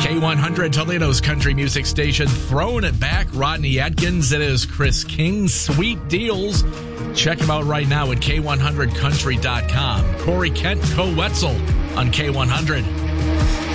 K100, Toledo's country music station. Throwing it back, Rodney Atkins. It is Chris King. Sweet deals. Check him out right now at K100country.com. Corey Kent, Co-Wetzel on K100.